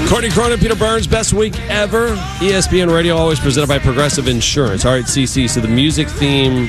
Courtney Cronin, Peter Burns, best week ever. ESPN Radio, always presented by Progressive Insurance. All right, CC, so the music theme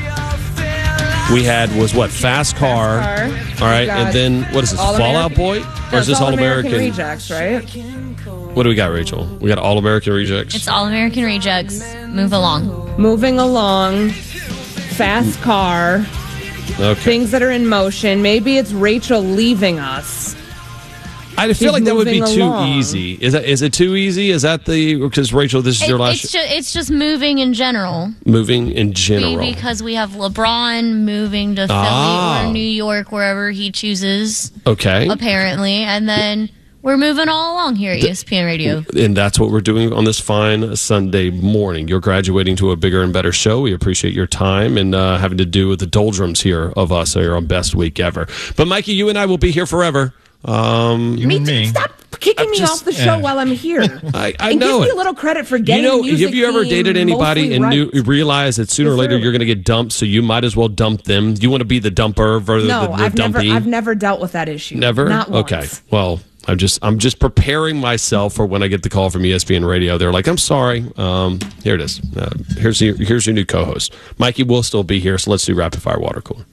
we had was what? Fast Car. All right, and then what is this? Fall Out Boy? Or is this All American Rejects, right? What do we got, Rachel? We got All American Rejects? It's All American Rejects. Move along. Moving along. Fast Car. Okay. Things that are in motion. Maybe it's Rachel leaving us. I feel like that would be along. too easy. Is it too easy? Is that because Rachel, this is your last? It's just moving in general. Moving in general. Because we have LeBron moving to Philly or New York, wherever he chooses. Okay. Apparently, and then we're moving all along here at ESPN Radio. And that's what we're doing on this fine Sunday morning. You're graduating to a bigger and better show. We appreciate your time and having to do with the doldrums here of us here on Best Week Ever. But Mikey, you and I will be here forever. Me. Stop kicking me off the show while I'm here. I and know give it. me a little credit for getting music. Have you ever dated anybody and realized that sooner or later you're going to get dumped, so you might as well dump them? You want to be the dumper rather than the dumpy? I've never dealt with that issue. Never? Not once. Okay. Well, I'm just preparing myself for when I get the call from ESPN Radio. They're like, I'm sorry. Here it is. Here's your new co-host. Mikey will still be here, so let's do Rapid Fire Water Cooler.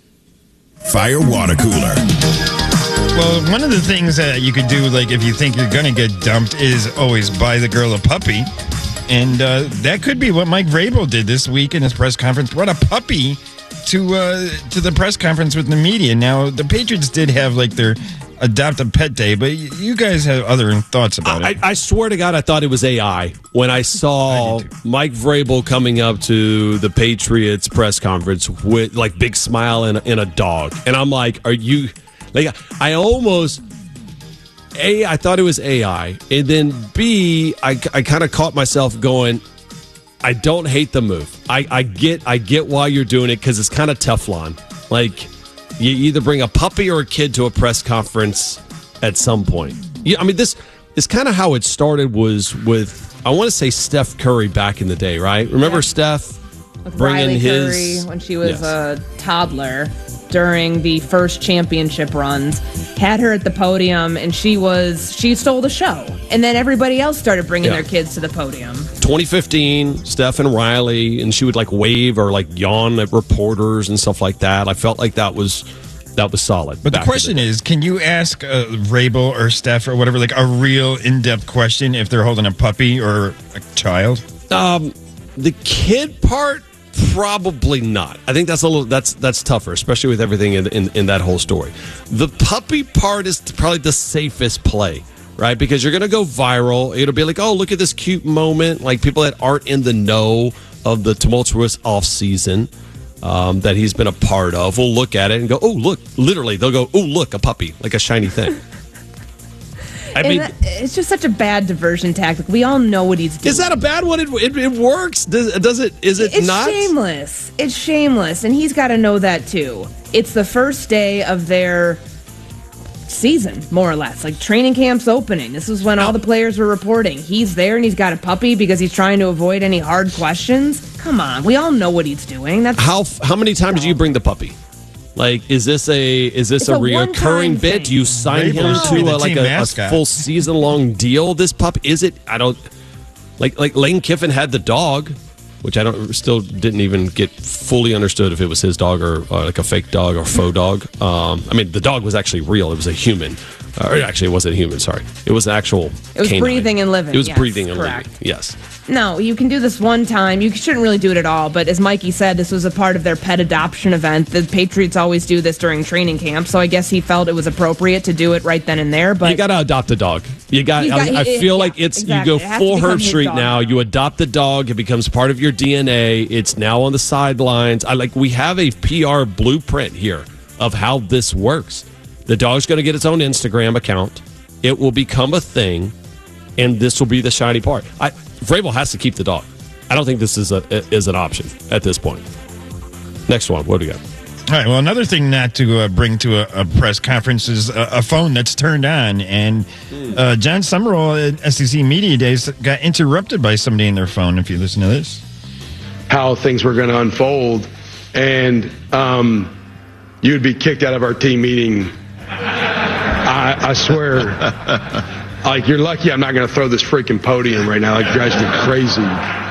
Fire Water Cooler. Well, one of the things that you could do, like if you think you're going to get dumped, is always buy the girl a puppy. And that could be what Mike Vrabel did this week in his press conference. Brought a puppy to the press conference with the media. Now, the Patriots did have like their adopt a pet day, but you guys have other thoughts about it. I swear to God, I thought it was AI when I saw Mike Vrabel coming up to the Patriots press conference with like big smile and a dog. And I'm like, are you... Like, I thought it was AI, and then B, I kind of caught myself going, I don't hate the move. I get why you're doing it because it's kind of Teflon. Like, you either bring a puppy or a kid to a press conference at some point. Yeah, I mean, this is kind of how it started. Was with, I want to say, Steph Curry back in the day, right? Remember Steph with bringing Riley Curry when she was a toddler. During the first championship runs, had her at the podium, and she stole the show. And then everybody else started bringing their kids to the podium. 2015, Steph and Riley, and she would like wave or like yawn at reporters and stuff like that. I felt like that was solid. But the question is, can you ask Vrabel or Steph or whatever, like a real in-depth question if they're holding a puppy or a child? The kid part, probably not. I think that's tougher, especially with everything in that whole story. The puppy part is probably the safest play, right? Because you're going to go viral. It'll be like, oh, look at this cute moment. Like people that aren't in the know of the tumultuous off season that he's been a part of will look at it and go, oh, look. Literally, they'll go, oh, look, a puppy, like a shiny thing. I mean, it's just such a bad diversion tactic. We all know what he's doing. Is that a bad one? It works. Does it? Is it not? It's shameless. It's shameless, and he's got to know that too. It's the first day of their season, more or less. Like training camp's opening. This is when all the players were reporting. He's there, and he's got a puppy because he's trying to avoid any hard questions. Come on, we all know what he's doing. That's how many times do you bring the puppy? Like, is this a reoccurring bit? Do you sign him to a full season long deal? This pup, is it? I don't like Lane Kiffin had the dog, which I didn't even get fully understood if it was his dog or like a fake dog or faux dog. I mean, the dog was actually real. It was a human. Actually, it wasn't a human. Sorry, it was an actual. It was canine. Breathing and living. It was yes, breathing and correct. living. Yes. No, you can do this one time. You shouldn't really do it at all. But as Mikey said, this was a part of their pet adoption event. The Patriots always do this during training camp, so I guess he felt it was appropriate to do it right then and there. But you got to adopt a dog. I feel like it's exactly. You go full Herb Street now. You adopt the dog. It becomes part of your DNA. It's now on the sidelines. We have a PR blueprint here of how this works. The dog's going to get its own Instagram account. It will become a thing, and this will be the shiny part. Vrabel has to keep the dog. I don't think this is an option at this point. Next one. What do we got? All right. Well, another thing not to bring to a press conference is a phone that's turned on. And John Summerall at SEC Media Days got interrupted by somebody in their phone, if you listen to this. How things were going to unfold. And you'd be kicked out of our team meeting. I swear. Like, you're lucky I'm not going to throw this freaking podium right now. Like, it drives me crazy.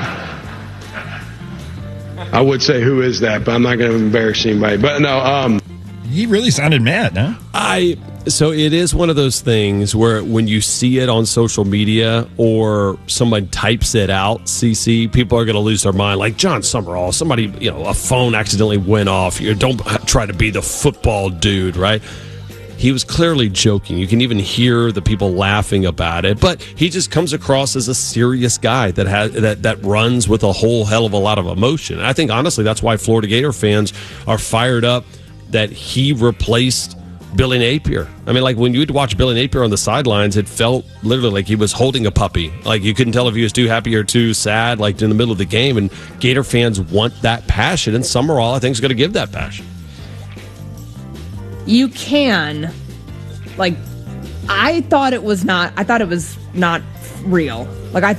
I would say, who is that? But I'm not going to embarrass anybody. But no, He really sounded mad, huh? So it is one of those things where when you see it on social media or someone types it out, CC, people are going to lose their mind. Like John Summerall, somebody, a phone accidentally went off. Don't try to be the football dude, right? He was clearly joking. You can even hear the people laughing about it, but he just comes across as a serious guy that runs with a whole hell of a lot of emotion. And I think honestly that's why Florida Gator fans are fired up that he replaced Billy Napier. I mean, like when you would watch Billy Napier on the sidelines, it felt literally like he was holding a puppy. Like you couldn't tell if he was too happy or too sad, like in the middle of the game. And Gator fans want that passion, and Summerall, I think, is going to give that passion. You can, I thought it was not real. I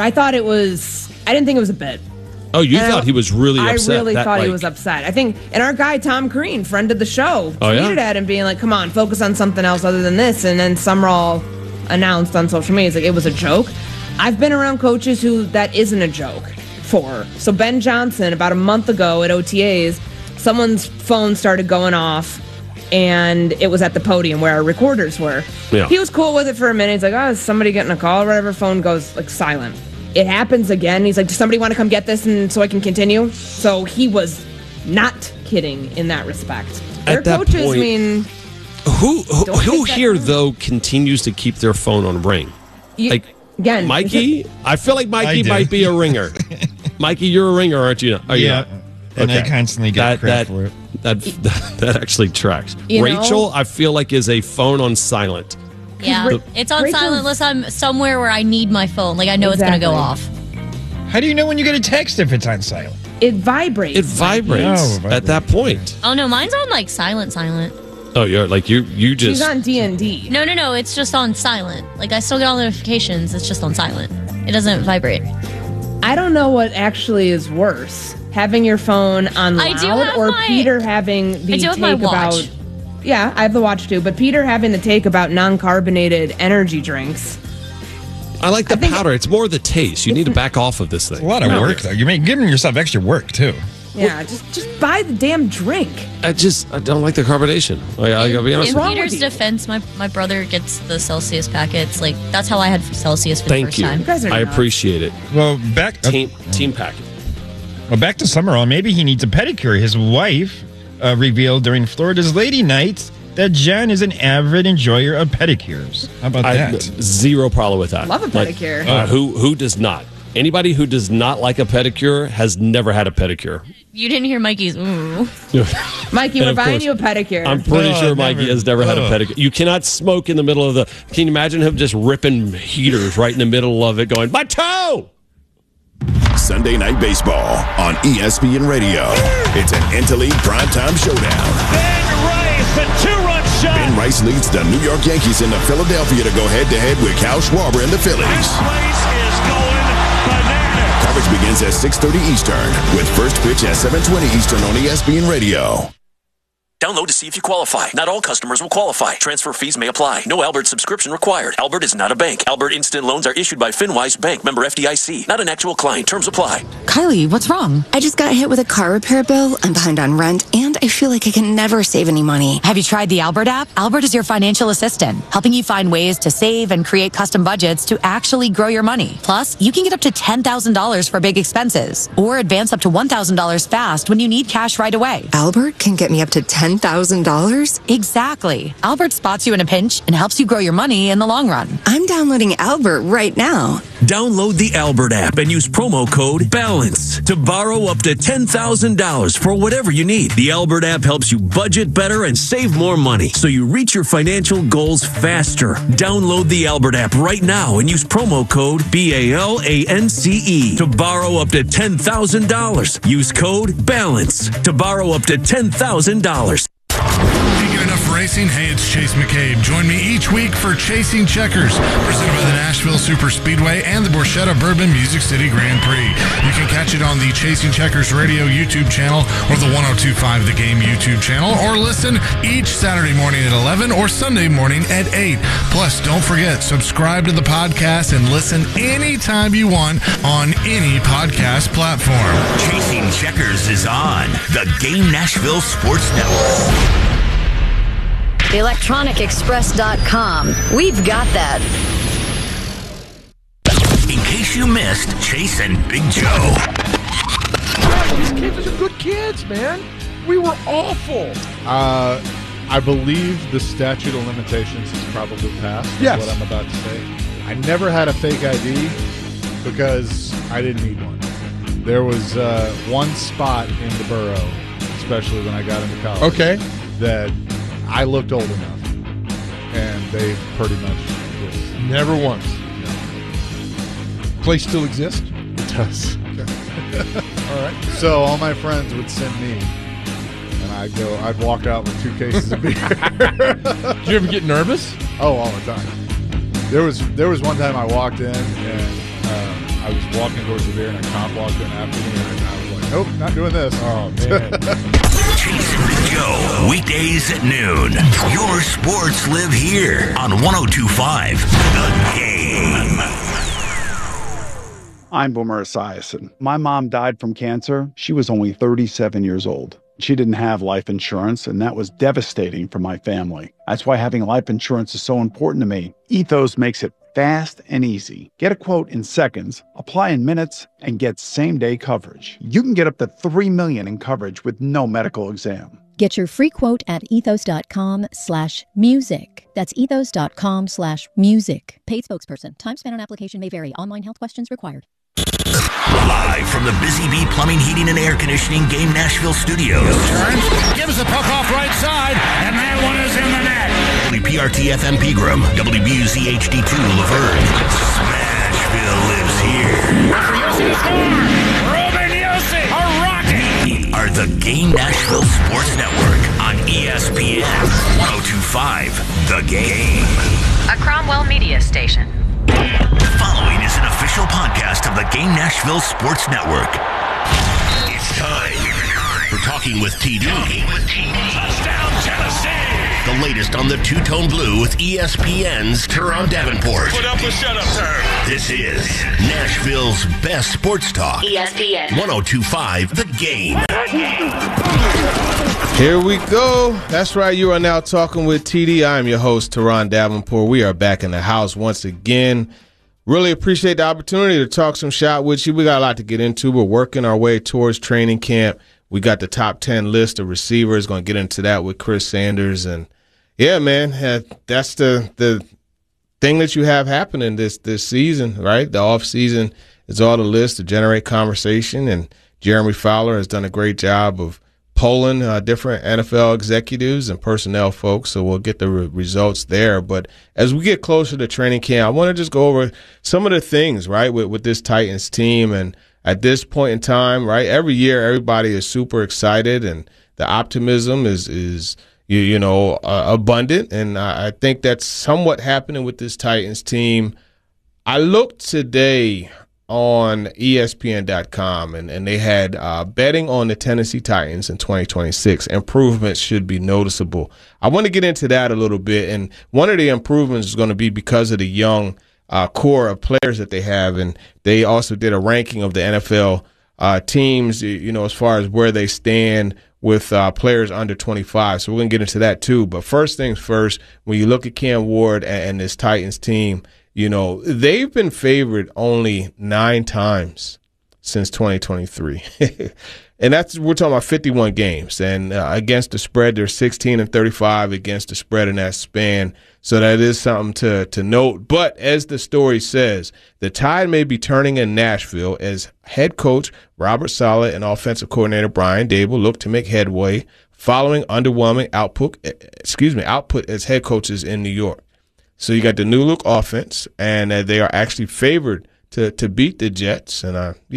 didn't think it was a bit. Oh, you thought he was really upset? I really thought he was upset. I think, and our guy Tom Green, friend of the show, tweeted at him being like, come on, focus on something else other than this. And then Summerall announced on social media, it was a joke. I've been around coaches who that isn't a joke for. So Ben Johnson, about a month ago at OTAs, someone's phone started going off, and it was at the podium where our recorders were. Yeah. He was cool with it for a minute. He's like, is somebody getting a call or whatever? Phone goes silent. It happens again. He's like, does somebody want to come get this and so I can continue? So he was not kidding in that respect. Their coaches, point, who here, though, continues to keep their phone on ring? Again, Mikey? I feel like Mikey might be a ringer. Mikey, you're a ringer, aren't you? Yeah. And I constantly get crap for it. That actually tracks. Rachel, I feel like, is a phone on silent. Yeah, it's on silent unless I'm somewhere where I need my phone. I know it's going to go off. How do you know when you get a text if it's on silent? It vibrates. It vibrates at that point. Oh, no, mine's on, silent. Oh, you're you just... She's on D&D. No, it's just on silent. I still get all the notifications. It's just on silent. It doesn't vibrate. I don't know what actually is worse. Having your phone on loud or Peter having the take about... Yeah, I have the watch too, but Peter having the take about non-carbonated energy drinks. I like the powder. It's more the taste. You need to back off of this thing. It's a lot of work, though. You're giving yourself extra work, too. Yeah, just buy the damn drink. I don't like the carbonation. I gotta be honest with you. In Peter's defense, my brother gets the Celsius packets. That's how I had Celsius for the first time. You guys are I appreciate it. Well, back... Team packet. Well, back to Summerall. Maybe he needs a pedicure. His wife... revealed during Florida's Lady Nights that John is an avid enjoyer of pedicures. How about that? Zero problem with that. Love a pedicure. Who does not? Anybody who does not like a pedicure has never had a pedicure. You didn't hear Mikey's ooh. Mikey, we're buying you a pedicure. I'm pretty sure Mikey has never had a pedicure. You cannot smoke in the middle of the... Can you imagine him just ripping heaters right in the middle of it going, my toe! Sunday Night Baseball on ESPN Radio. It's an Interleague primetime showdown. Ben Rice, a two-run shot. Ben Rice leads the New York Yankees into Philadelphia to go head-to-head with Kyle Schwarber and the Phillies. This place is going bananas. Coverage begins at 6:30 Eastern with first pitch at 7:20 Eastern on ESPN Radio. Download to see if you qualify. Not all customers will qualify. Transfer fees may apply. No Albert subscription required. Albert is not a bank. Albert Instant Loans are issued by FinWise Bank, member FDIC. Not an actual client. Terms apply. Kylie, what's wrong? I just got hit with a car repair bill. I'm behind on rent, and I feel like I can never save any money. Have you tried the Albert app? Albert is your financial assistant, helping you find ways to save and create custom budgets to actually grow your money. Plus, you can get up to $10,000 for big expenses, or advance up to $1,000 fast when you need cash right away. Albert can get me up to $10,000? Exactly. Albert spots you in a pinch and helps you grow your money in the long run. I'm downloading Albert right now. Download the Albert app and use promo code BALANCE to borrow up to $10,000 for whatever you need. The Albert app helps you budget better and save more money so you reach your financial goals faster. Download the Albert app right now and use promo code BALANCE to borrow up to $10,000. Use code BALANCE to borrow up to $10,000. Can't get enough racing? Hey, it's Chase McCabe. Join me each week for Chasing Checkers, presented by the Nashville Super Speedway and the Borchetta Bourbon Music City Grand Prix. You can catch it on the Chasing Checkers Radio YouTube channel or the 102.5 The Game YouTube channel, or listen each Saturday morning at 11 or Sunday morning at 8. Plus, don't forget, subscribe to the podcast and listen anytime you want on any podcast platform. Chasing Checkers is on the Game Nashville Sports Network. ElectronicExpress.com. We've got that. In case you missed Chase and Big Joe. These kids are good kids, man. We were awful. I believe the statute of limitations is probably passed. Yes. Is what I'm about to say. I never had a fake ID because I didn't need one. There was one spot in the borough, especially when I got into college. Okay. That I looked old enough, and they pretty much just never once. No. Place still exists? It does. Okay. All right. So all my friends would send me, and I'd walk out with 2 cases of beer. Did you ever get nervous? Oh, all the time. There was one time I walked in and I was walking towards the beer, and a cop walked in after me, and I was like, nope, not doing this. Oh, man. Chase and Big Joe, weekdays at noon. Your sports live here on 102.5 The Game. I'm Boomer Esiason. My mom died from cancer. She was only 37 years old. She didn't have life insurance, and that was devastating for my family. That's why having life insurance is so important to me. Ethos makes it fast and easy. Get a quote in seconds, apply in minutes, and get same-day coverage. You can get up to $3 million in coverage with no medical exam. Get your free quote at ethos.com/music. That's ethos.com/music. Paid spokesperson. Time spent on application may vary. Online health questions required. Live from the Busy Bee Plumbing, Heating, and Air Conditioning Game Nashville Studios. Turns, gives the puck off right side, and that one is in the net. WPRT FM Pegram, WBUZ HD2 Laverne. Smashville lives here. Yossi score! Ruben Yossi, a rocket! We are the Game Nashville Sports Network on ESPN 102.5 The Game. A Cromwell Media Station. Following is an official podcast of the Game Nashville Sports Network. It's time for Talking with TD. Touchdown, Tennessee! The latest on the two-tone blue with ESPN's Teron Davenport. Put up a shut-up turn. This is Nashville's best sports talk. ESPN 102.5 The Game. Here we go. That's right. You are now talking with TD. I am your host, Teron Davenport. We are back in the house once again. Really appreciate the opportunity to talk some shot with you. We got a lot to get into. We're working our way towards training camp. We got the top 10 list of receivers. Going to get into that with Chris Sanders. And, yeah, man, that's the thing that you have happening this season, right? The offseason is all the list to generate conversation. And Jeremy Fowler has done a great job of polling different NFL executives and personnel folks, so we'll get the results there. But as we get closer to training camp, I want to just go over some of the things, right, with this Titans team. And at this point in time, right, every year everybody is super excited and the optimism is abundant. And I think that's somewhat happening with this Titans team. I looked today on ESPN.com, and they had betting on the Tennessee Titans in 2026. Improvements should be noticeable. I want to get into that a little bit, and one of the improvements is going to be because of the young core of players that they have, and they also did a ranking of the NFL teams, as far as where they stand with players under 25. So we're going to get into that too. But first things first, when you look at Cam Ward and this Titans team, they've been favored only 9 times since 2023. And we're talking about 51 games. And against the spread, they're 16-35 against the spread in that span. So that is something to note. But as the story says, the tide may be turning in Nashville as head coach Robert Saleh and offensive coordinator Brian Daboll look to make headway following underwhelming output as head coaches in New York. So you got the new look offense, and they are actually favored to beat the Jets. And